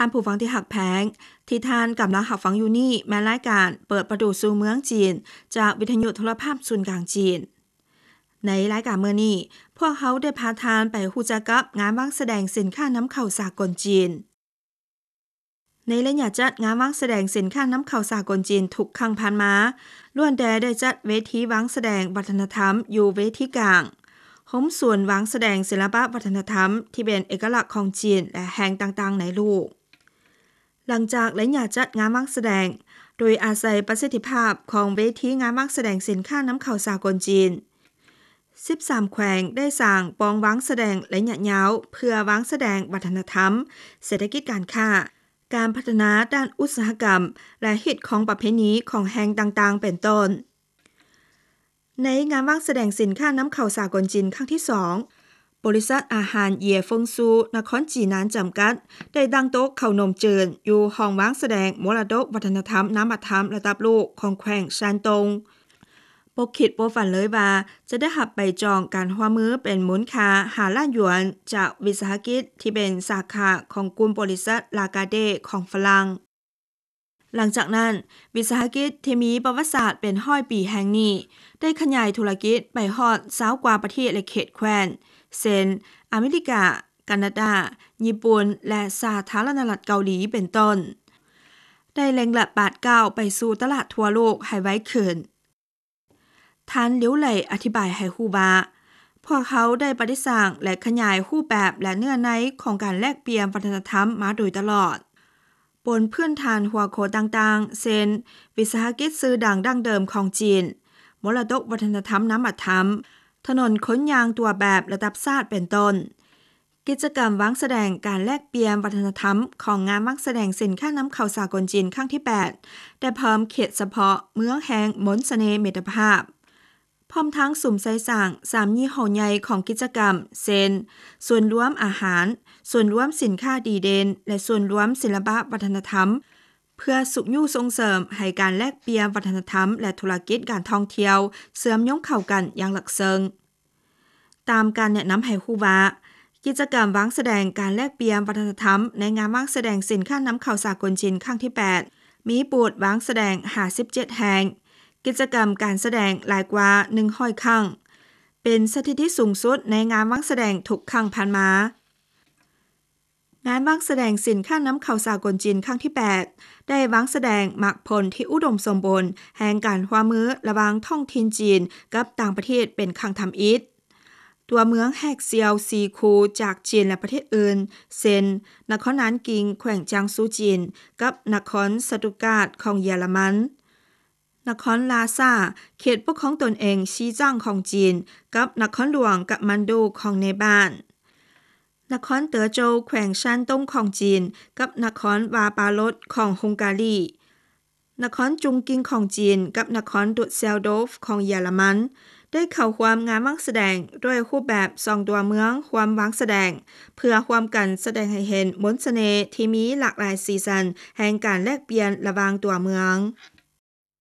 านผู้ฟังที่หักแพงที่ท่านกำลังหักฟังอยู่นี่แม่รายการเปิดประตูสู่เมืองจีนจากวิทยุโทรภาพศูนย์กลางจีนในรายการเมื่อนี้พวกเขาได้พาทานไปฮู้จักกับงานวางแสดงสินค้าน้ำเข้าสากลจีนในระยะจัดงานวางแสดงสินค้าน้ำเข้าสากลจีนทุกครั้งผ่านมาล้วนแต่ได้จัดเวทีวางแสดงวัฒนธรรมอยู่เวทีกลางห้องส่วนวางแสดงศิลปะวัฒนธรรมที่เป็นเอกลักษณ์ของจีนและแห่งต่างๆในโลกหลังจากระยะจัดงานวางแสดงโดยอาศัยประสิทธิภาพของเวทีงานวางแสดงสินค้าน้ำเข้าสากลจีน13แขวงได้สร้างปองวางแสดงระยะยาวเพื่อวางแสดงวัฒนธรรมเศรษฐกิจการค้าการพัฒนาด้านอุตสาหกรรมและฮิตของประเพณีของแห่งต่างๆเป็นต้นในงานวางแสดงสินค้าน้ำเข้าสากลจีนครั้งที่2บริษัทอาหารเย่ฟงซูนครจีนานจำกัดได้ตั้งโต๊ะข้าวนมเจินอยู่ห้องวางแสดงมรดกวัฒนธรรมน้ำอัดธรรมระดับโลกของแขวงชานตงบ่คิดบ่ฝันเลยว่าจะได้หับใบจองการหัวมือเป็นมูลค่า5 ล้านหยวนจากวิสาหกิจที่เป็นสาขาของกลุ่มบริษัทลากาเดของฝรั่งหลังจากนั้นวิสาหกิจที่มีประวัติศาสตร์เป็น100 ปีแห่งนี้ได้ขยายธุรกิจไปฮอด20 กว่าประเทศและเขตแคว้นเช่นอเมริกาแคนาดาญี่ปุ่นและสาธารณรัฐเกาหลีเป็นต้นได้เล็งหลับบาทก้าวไปสู่ตลาดทั่วโลกให้ไวขึ้นท่านเหลียวไหลอธิบายให้ฮู้ว่าพวกเขาได้ปฏิสร้างและขยายรูปแบบและเนื้อในของการแลกเปลี่ยนวัฒนธรรมมาโดยตลอดบนพื้นฐานหัวโขต่างๆเช่นวิสาหกิจซื้อดังดั้งเดิมของจีนมรดกวัฒนธรรมน้ำอัดธรรมถนนค้นยางตัวแบบระดับชาติเป็นต้นกิจกรรมวางแสดงการแลกเปลี่ยนวัฒนธรรมของงานวางแสดงสินค้าน้ำเข้าสากลจีนครั้งที่8ได้เพิ่มเขตเฉพาะเมืองแห่งมนต์เสน่ห์มิตรภาพพร้อมทั้งสุ่มใส่สร้าง3ยี่ห้อใหญ่ของกิจกรรมเช่นส่วนรวมอาหารส่วนรวมสินค้าดีเด่นและส่วนรวมศิลปะวัฒนธรรมเพื่อสุขยู่ส่งเสริมให้การแลกเปลี่ยนวัฒนธรรมและธุรกิจการท่องเที่ยวเชื่อมโยงเข้ากันอย่างหลักเซิงตามการแนะนำให้ฮู้ว่ากิจกรรมวางแสดงการแลกเปลี่ยนวัฒนธรรมในงานวางแสดงสินค้าน้ำเข้าสากลจีนครั้งที่8มีบูธวางแสดง57แห่งกิจกรรมการแสดงหลายกว่า100ครั้งเป็นสถิติสูงสุดในงานวางแสดงทุกครั้งผ่านมางานวางแสดงสินค้าน้ำเข้าสากลจีนครั้งที่8ได้วางแสดงมรรคผลที่อุดมสมบูรณ์แห่งการร่วมมือระหว่างท้องถิ่นจีนกับต่างประเทศเป็นครั้งทำอิฐตัวเมืองแฮกเซียวซีคูจากจีนและประเทศอื่นเช่นนครนานกิงแขวงจางซูจีนกับนครสตุตการ์ตของเยอรมันนครลาซาเขตปกครองตนเองชีจ้างของจีนกับนครหลวงกัฐมันดูของเนปาลนครเต๋อโจวแขวงชานตงของจีนกับนครวาปาลดของฮงการีนครจุงกิงของจีนกับนครดุสเซลโดฟของเยอรมันได้เข้าร่วมงานวางแสดงด้วยรูปแบบ2ตัวเมืองร่วมวางแสดงเพื่อร่วมกันแสดงให้เห็นมนต์เสน่ห์ที่มีหลากหลายสีสันแห่งการแลกเปลี่ยนระหว่างตัวเมือง